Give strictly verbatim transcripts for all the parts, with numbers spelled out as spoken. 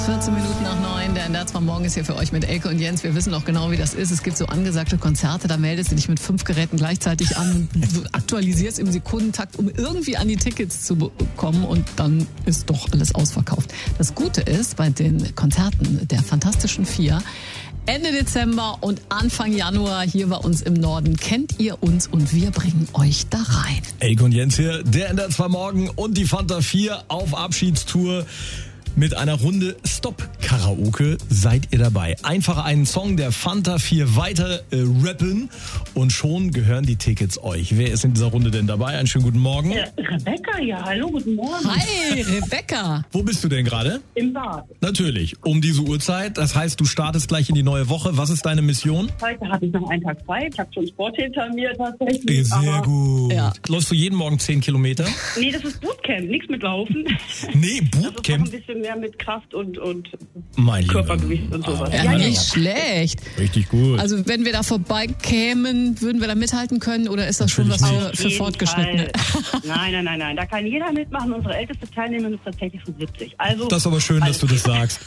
vierzehn Minuten nach neun, der Enderz von morgen ist hier für euch mit Elke und Jens. Wir wissen auch genau, wie das ist. Es gibt so angesagte Konzerte, da meldest du dich mit fünf Geräten gleichzeitig an und du aktualisierst im Sekundentakt, um irgendwie an die Tickets zu bekommen und dann ist doch alles ausverkauft. Das Gute ist, bei den Konzerten der Fantastischen Vier, Ende Dezember und Anfang Januar hier bei uns im Norden kennt ihr uns und wir bringen euch da rein. Elke und Jens hier, der Enderz von morgen und die Fanta vier auf Abschiedstour. Mit einer Runde Stop-Karaoke seid ihr dabei. Einfach einen Song der Fanta vier weiter äh, rappen und schon gehören die Tickets euch. Wer ist in dieser Runde denn dabei? Einen schönen guten Morgen. Äh, Rebecca, ja, hallo, guten Morgen. Hi, Rebecca. Wo bist du denn gerade? Im Bad. Natürlich, um diese Uhrzeit. Das heißt, du startest gleich in die neue Woche. Was ist deine Mission? Heute habe ich noch einen Tag frei. Ich habe schon Sport hinter mir tatsächlich. Sehr aber gut. Ja. Läufst du jeden Morgen zehn Kilometer? Nee, das ist Bootcamp, nichts mit Laufen. Nee, Das ist noch Bootcamp. ein bisschen mehr mit Kraft und, und Mein Lieber. Körpergewicht und sowas. Ja, Ja, ja, nicht ja. schlecht. Richtig gut. Also wenn wir da vorbeikämen, würden wir da mithalten können oder ist das schon was Natürlich für, Auf für jeden Fortgeschrittene? Fall. Nein, nein, nein, nein. Da kann jeder mitmachen. Unsere älteste Teilnehmerin ist tatsächlich schon siebzig. Also, Das ist aber schön, dass du das sagst.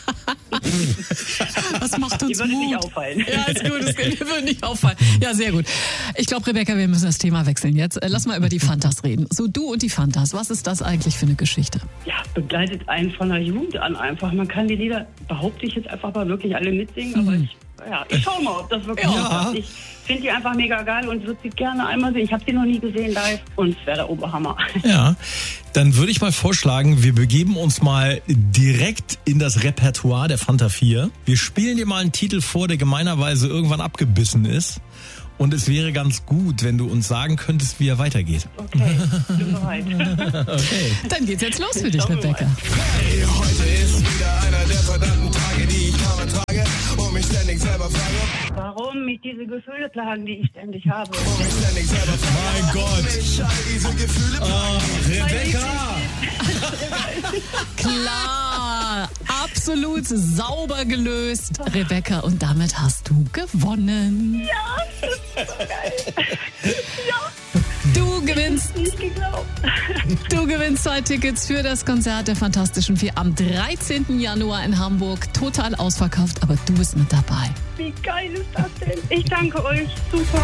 Was macht uns Ihr würdet Mut? nicht auffallen. Ja, ist gut, das wir würden nicht auffallen. Ja, sehr gut. Ich glaube, Rebecca, wir müssen das Thema wechseln jetzt. Äh, Lass mal über die Fantas reden. So, du und die Fantas, was ist das eigentlich für eine Geschichte? Ja, begleitet einen von der Jugend an einfach. Man kann die Lieder, behaupte ich jetzt einfach mal, wirklich alle mitsingen. Aber ich, ja, ich schau mal, ob das wirklich Ja. ist. Ich finde die einfach mega geil und würde sie gerne einmal sehen. Ich habe sie noch nie gesehen live und es wäre der Oberhammer. Ja, dann würde ich mal vorschlagen, wir begeben uns mal direkt in das Repertoire der Fanta vier. Wir spielen dir mal einen Titel vor, der gemeinerweise irgendwann abgebissen ist. Und es wäre ganz gut, wenn du uns sagen könntest, wie er weitergeht. Okay, bin bereit. Okay. Dann geht's jetzt los für dich, Schauen wir Rebecca. Hey, heute ist wieder einer der verdammten Tage, die ich kaum ertrage und mich ständig selber frage, Warum mich diese Gefühle plagen, die ich ständig habe? und mich ständig selber frage, Mein Gott. mich all diese Gefühle plagen. Rebecca! Klar, absolut sauber gelöst, Rebecca. Und damit hast du gewonnen. Du gewinnst, Nicht geglaubt. du gewinnst zwei Tickets für das Konzert der Fantastischen Vier am dreizehnten Januar in Hamburg. Total ausverkauft, aber du bist mit dabei. Wie geil ist das denn? Ich danke euch. Super.